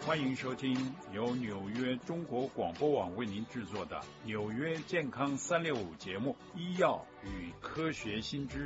欢迎收听由纽约中国广播网为您制作的《纽约健康365》节目《医药与科学新知》。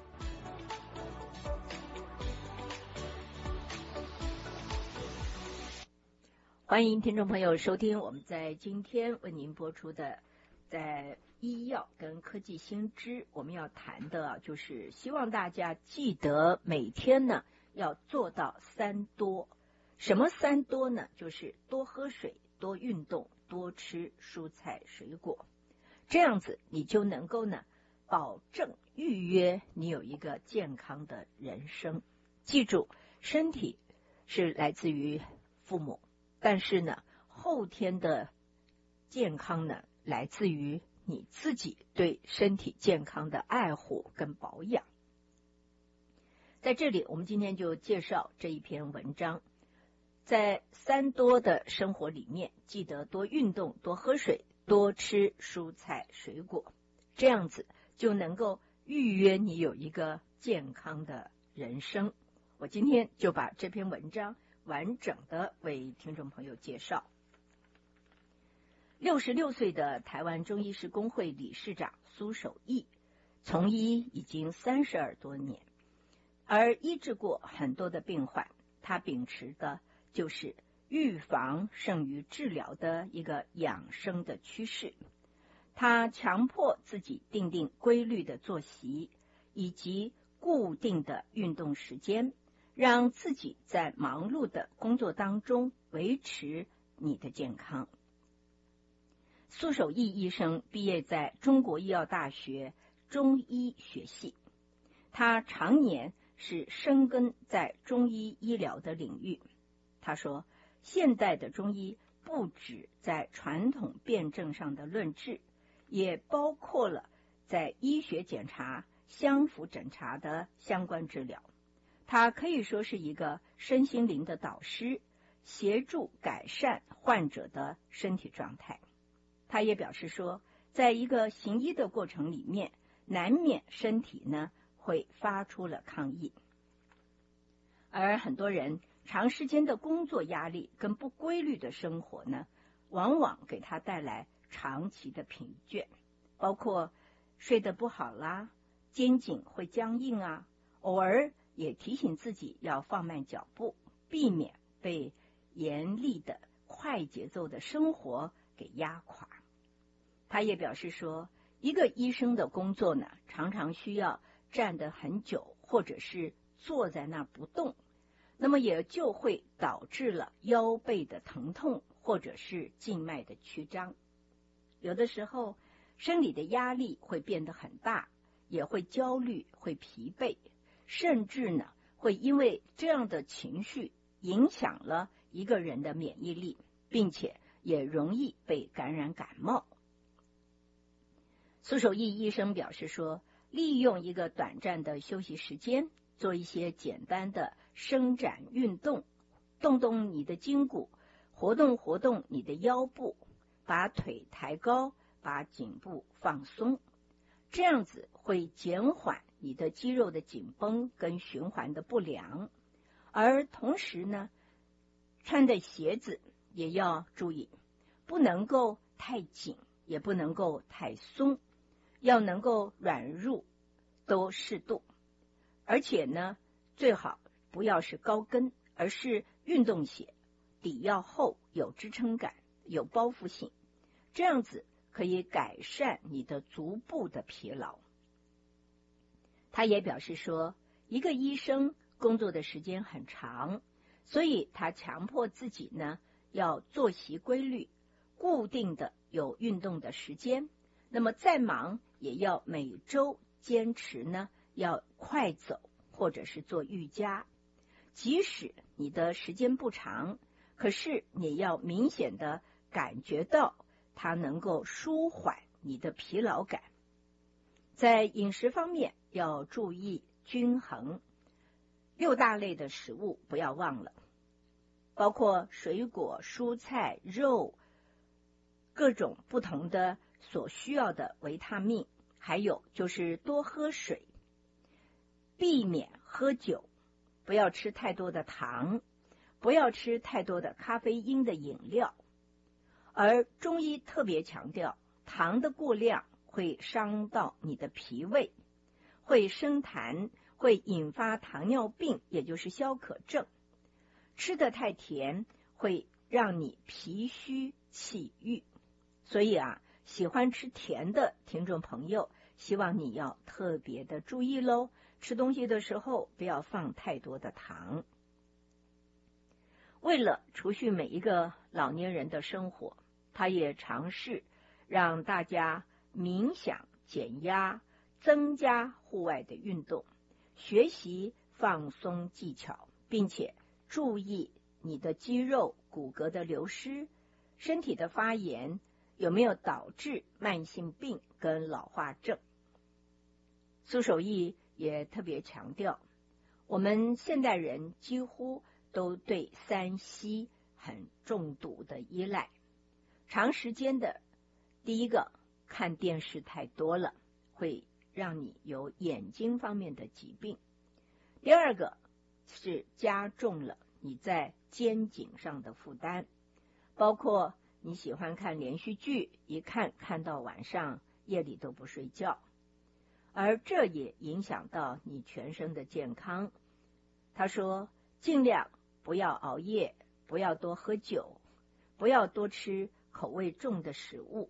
欢迎听众朋友收听我们在今天为您播出的在医药跟科技新知，我们要谈的就是希望大家记得每天呢要做到3多。什么3多呢？就是多喝水、多运动、多吃蔬菜水果，这样子你就能够呢保证预约你有一个健康的人生。记住，身体是来自于父母，但是呢后天的健康呢来自于你自己对身体健康的爱护跟保养。在这里我们今天就介绍这一篇文章，在3多的生活里面，记得多运动、多喝水、多吃蔬菜水果，这样子就能够预约你有一个健康的人生。我今天就把这篇文章完整的为听众朋友介绍。66岁的台湾中医师公会理事长苏守义，从医已经32多年，而医治过很多的病患。他秉持的就是预防胜于治疗的一个养生的趋势。他强迫自己订定规律的作息以及固定的运动时间，让自己在忙碌的工作当中维持你的健康。苏守义医生毕业在中国医药大学中医学系，他常年是深耕在中医医疗的领域。他说，现代的中医不止在传统辩证上的论治，也包括了在医学检查、相符诊查的相关治疗。他可以说是一个身心灵的导师，协助改善患者的身体状态。他也表示说，在一个行医的过程里面，难免身体呢会发出了抗议。而很多人长时间的工作压力跟不规律的生活呢，往往给他带来长期的疲倦，包括睡得不好啦，肩颈会僵硬啊，偶尔也提醒自己要放慢脚步，避免被严厉的快节奏的生活给压垮。他也表示说，一个医生的工作呢，常常需要站得很久，或者是坐在那不动，那么也就会导致了腰背的疼痛，或者是静脉的曲张。有的时候生理的压力会变得很大，也会焦虑，会疲惫，甚至呢会因为这样的情绪影响了一个人的免疫力，并且也容易被感染感冒。苏守义医生表示说，利用一个短暂的休息时间，做一些简单的伸展运动，动动你的筋骨，活动活动你的腰部，把腿抬高，把颈部放松，这样子会减缓你的肌肉的紧绷跟循环的不良。而同时呢，穿的鞋子也要注意，不能够太紧，也不能够太松，要能够软入都适度。而且呢，最好不要是高跟，而是运动鞋，底要厚，有支撑感，有包覆性，这样子可以改善你的足部的疲劳。他也表示说，一个医生工作的时间很长，所以他强迫自己呢要作息规律，固定的有运动的时间，那么再忙也要每周坚持呢要快走，或者是做瑜伽。即使你的时间不长，可是你要明显的感觉到它能够舒缓你的疲劳感。在饮食方面要注意均衡，6大类的食物不要忘了，包括水果、蔬菜、肉，各种不同的所需要的维他命，还有就是多喝水，避免喝酒，不要吃太多的糖， 不要吃太多的咖啡因的饮料。而中医特别强调，糖的过量会伤到你的脾胃，会生痰，会引发糖尿病，也就是消渴症。吃得太甜会让你脾虚气郁，所以喜欢吃甜的听众朋友，希望你要特别的注意咯，吃东西的时候不要放太多的糖。为了储蓄每一个老年人的生活，他也尝试让大家冥想、减压，增加户外的运动，学习放松技巧，并且注意你的肌肉骨骼的流失，身体的发炎有没有导致慢性病跟老化症。苏守义也特别强调，我们现代人几乎都对3C 很重度的依赖，长时间的，第一个看电视太多了，会让你有眼睛方面的疾病；第二个是加重了你在肩颈上的负担，包括你喜欢看连续剧，一看到晚上夜里都不睡觉，而这也影响到你全身的健康。他说，尽量不要熬夜，不要多喝酒，不要多吃口味重的食物，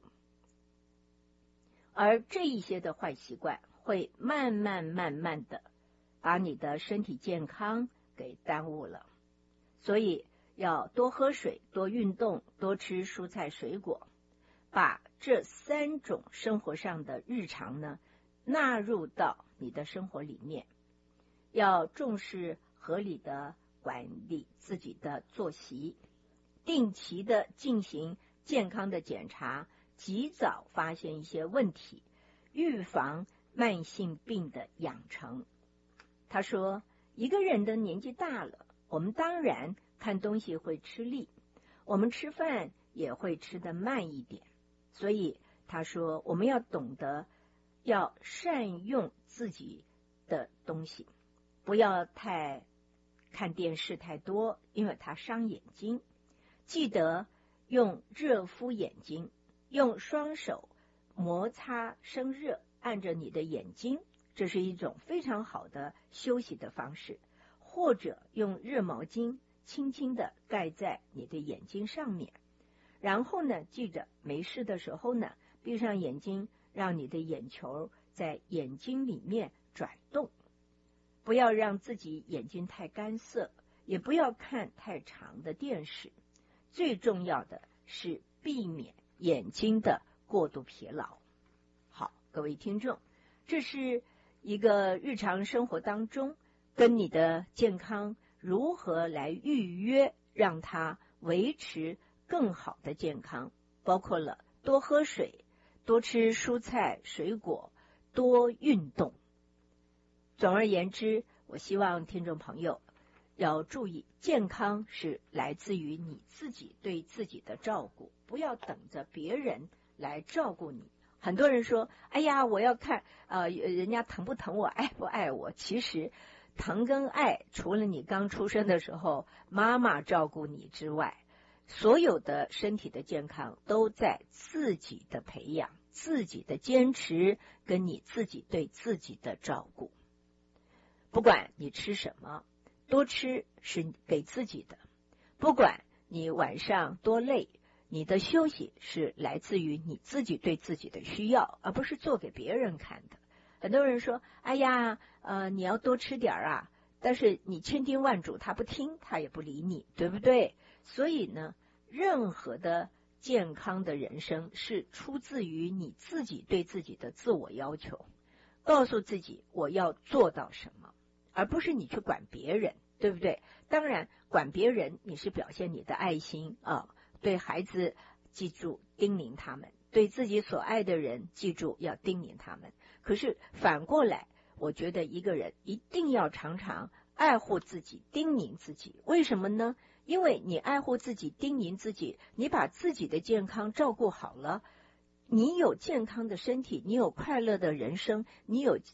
而这一些的坏习惯会慢慢的把你的身体健康给耽误了。所以要多喝水，多运动，多吃蔬菜水果，把这3种生活上的日常呢纳入到你的生活里面，要重视合理的管理自己的作息，定期的进行健康的检查，及早发现一些问题，预防慢性病的养成。他说，一个人的年纪大了，我们当然看东西会吃力，我们吃饭也会吃得慢一点，所以他说我们要懂得要善用自己的东西，不要太看电视太多，因为它伤眼睛。记得用热敷眼睛，用双手摩擦生热按着你的眼睛，这是一种非常好的休息的方式。或者用热毛巾轻轻的盖在你的眼睛上面，然后呢，记着没事的时候呢，闭上眼睛，让你的眼球在眼睛里面转动，不要让自己眼睛太干涩，也不要看太长的电视。最重要的是避免眼睛的过度疲劳。好，各位听众，这是一个日常生活当中跟你的健康如何来预约，让它维持更好的健康，包括了多喝水，多吃蔬菜水果，多运动。总而言之，我希望听众朋友要注意，健康是来自于你自己对自己的照顾，不要等着别人来照顾你。很多人说，哎呀，我要看人家疼不疼我，爱不爱我。其实疼跟爱，除了你刚出生的时候妈妈照顾你之外，所有的身体的健康都在自己的培养，自己的坚持，跟你自己对自己的照顾。不管你吃什么，多吃是给自己的，不管你晚上多累，你的休息是来自于你自己对自己的需要，而不是做给别人看的。很多人说，哎呀，你要多吃点啊，但是你千叮万嘱他不听，他也不理你，对不对？所以呢，任何的健康的人生是出自于你自己对自己的自我要求，告诉自己我要做到什么，而不是你去管别人，对不对？当然管别人你是表现你的爱心对孩子记住叮咛他们，对自己所爱的人记住要叮咛他们。可是反过来，我觉得一个人一定要常常爱护自己，叮咛自己。为什么呢？因为你爱护自己，叮咛自己，你把自己的健康照顾好了，你有健康的身体，你有快乐的人生，你有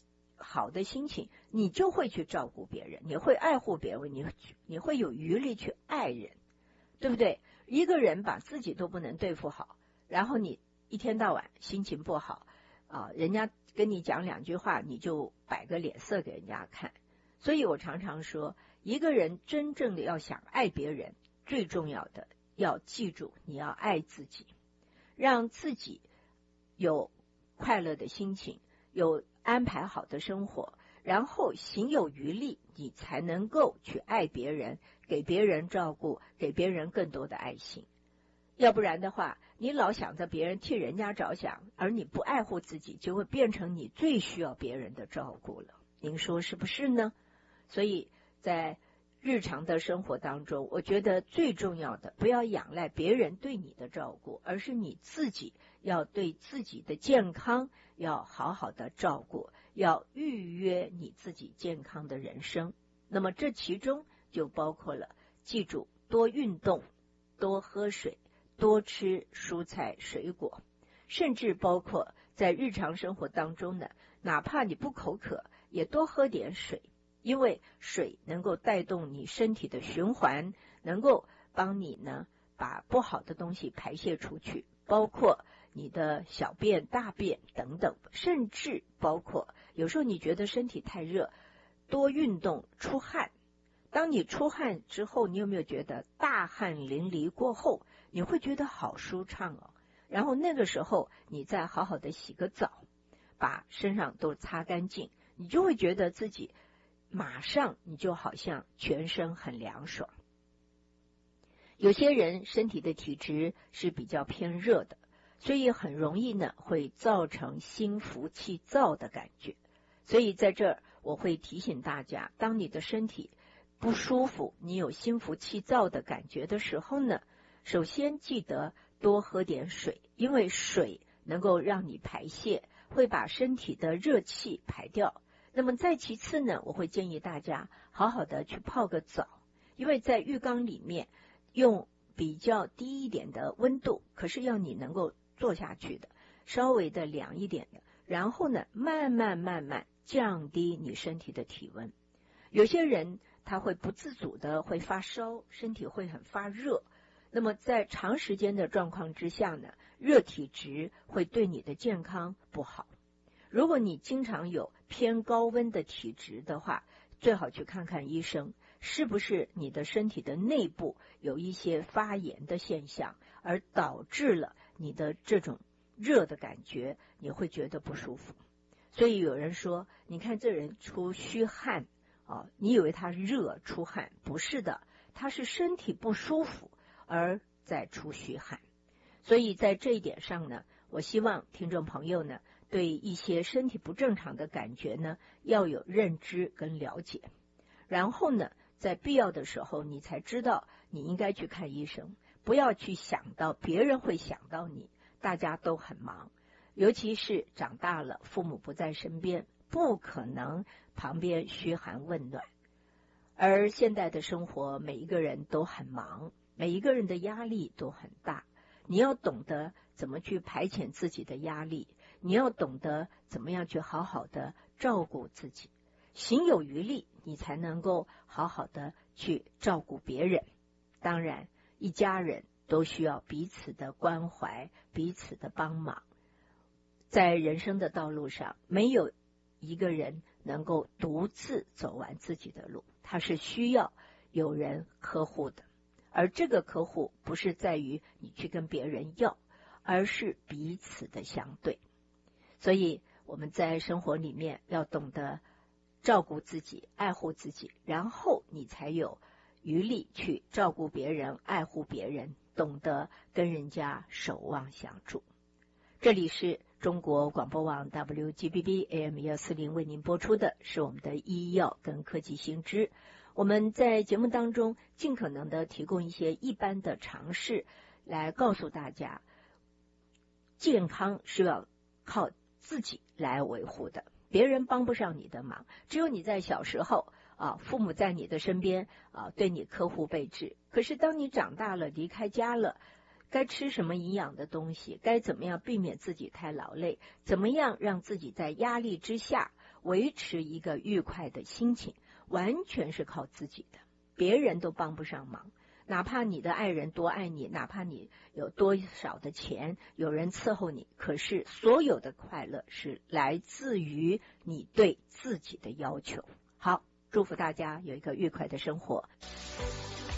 好的心情，你就会去照顾别人，你会爱护别人，你会有余力去爱人，对不对？一个人把自己都不能对付好，然后你一天到晚心情不好啊，人家跟你讲2句话，你就摆个脸色给人家看。所以我常常说，一个人真正的要想爱别人，最重要的要记住，你要爱自己，让自己有快乐的心情，有安排好的生活，然后行有余力，你才能够去爱别人，给别人照顾，给别人更多的爱心。要不然的话，你老想着别人替人家着想，而你不爱护自己，就会变成你最需要别人的照顾了。您说是不是呢？所以在日常的生活当中，我觉得最重要的，不要仰赖别人对你的照顾，而是你自己要对自己的健康要好好的照顾，要预约你自己健康的人生。那么这其中就包括了，记住多运动，多喝水，多吃蔬菜水果，甚至包括在日常生活当中呢，哪怕你不口渴，也多喝点水。因为水能够带动你身体的循环，能够帮你呢把不好的东西排泄出去，包括你的小便、大便等等，甚至包括有时候你觉得身体太热，多运动出汗。当你出汗之后，你有没有觉得大汗淋漓过后，你会觉得好舒畅哦？然后那个时候你再好好的洗个澡，把身上都擦干净，你就会觉得自己马上你就好像全身很凉爽。有些人身体的体质是比较偏热的，所以很容易呢会造成心浮气躁的感觉。所以在这儿我会提醒大家，当你的身体不舒服，你有心浮气躁的感觉的时候呢，首先记得多喝点水，因为水能够让你排泄，会把身体的热气排掉。那么再其次呢，我会建议大家好好的去泡个澡，因为在浴缸里面用比较低一点的温度，可是要你能够坐下去的，稍微的凉一点的，然后呢慢慢降低你身体的体温。有些人他会不自主的会发烧，身体会很发热，那么在长时间的状况之下呢，热体质会对你的健康不好。如果你经常有偏高温的体质的话，最好去看看医生，是不是你的身体的内部有一些发炎的现象，而导致了你的这种热的感觉，你会觉得不舒服。所以有人说，你看这人出虚汗你以为他热出汗，不是的，他是身体不舒服而在出虚汗。所以在这一点上呢，我希望听众朋友呢，对一些身体不正常的感觉呢，要有认知跟了解，然后呢，在必要的时候，你才知道你应该去看医生，不要去想到别人会想到你，大家都很忙，尤其是长大了，父母不在身边，不可能旁边嘘寒问暖。而现在的生活，每一个人都很忙，每一个人的压力都很大，你要懂得怎么去排遣自己的压力，你要懂得怎么样去好好的照顾自己，行有余力，你才能够好好的去照顾别人。当然，一家人都需要彼此的关怀，彼此的帮忙。在人生的道路上，没有一个人能够独自走完自己的路，他是需要有人呵护的。而这个呵护不是在于你去跟别人要，而是彼此的相对。所以我们在生活里面要懂得照顾自己，爱护自己，然后你才有余力去照顾别人，爱护别人，懂得跟人家守望相助。这里是中国广播网 WGBB AM 140为您播出的是我们的医药跟科技新知。我们在节目当中尽可能的提供一些一般的常识，来告诉大家，健康是要靠自己来维护的，别人帮不上你的忙。只有你在小时候父母在你的身边对你呵护备至，可是当你长大了，离开家了，该吃什么营养的东西，该怎么样避免自己太劳累，怎么样让自己在压力之下维持一个愉快的心情，完全是靠自己的，别人都帮不上忙。哪怕你的爱人多爱你，哪怕你有多少的钱，有人伺候你，可是所有的快乐是来自于你对自己的要求。好，祝福大家有一个愉快的生活。